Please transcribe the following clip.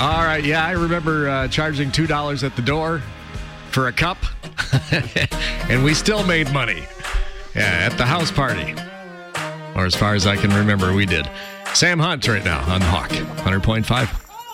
All right, yeah, I remember charging $2 at the door for a cup, and we still made money. Yeah, at the house party. Or as far as I can remember, we did. Sam Hunt right now on the Hawk, 100.5.